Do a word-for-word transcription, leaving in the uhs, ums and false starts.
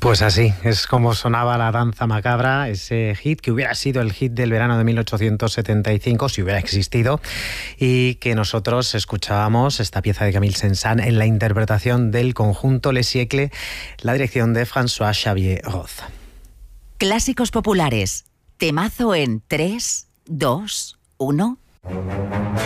Pues así, es como sonaba La danza macabra, ese hit que hubiera sido el hit del verano de mil ochocientos setenta y cinco si hubiera existido, y que nosotros escuchábamos, esta pieza de Camille Saint-Saëns, en la interpretación del conjunto Les Siècles, la dirección de François-Xavier Roth. Clásicos populares, temazo en tres, dos, uno...